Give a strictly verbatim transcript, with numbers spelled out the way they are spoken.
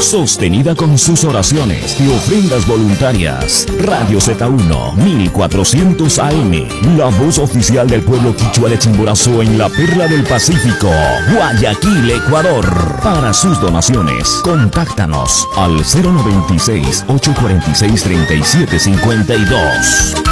sostenida con sus oraciones y ofrendas voluntarias. Radio Z uno, mil cuatrocientos A M, la voz oficial del pueblo quichua de Chimborazo en la perla del Pacífico, Guayaquil, Ecuador. Para sus donaciones, contáctanos al cero noventa y seis, ochocientos cuarenta y seis, treinta y siete cincuenta y dos.